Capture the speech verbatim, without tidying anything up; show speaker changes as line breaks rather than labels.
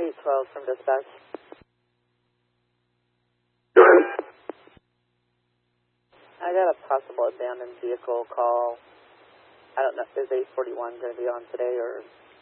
eight twelve from dispatch. I got a possible abandoned vehicle call. I don't know, is eight forty-one going to be on today or